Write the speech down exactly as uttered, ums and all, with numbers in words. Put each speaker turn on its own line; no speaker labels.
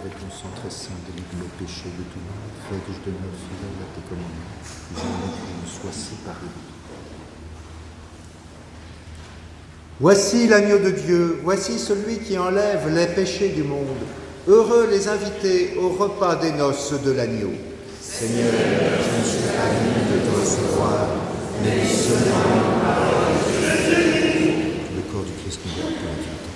avec ton sang très saint, délivre mes péchés de tout mal, fais que je demeure fidèle à tes commandements, jamais que je ne sois séparé de toi. Voici l'agneau de Dieu, voici celui qui enlève les péchés du monde. Heureux les invités au repas des noces de l'agneau. Seigneur, je ne suis pas digne de te recevoir, mais seulement une parole. Le corps du Christ nous donne pour la vie.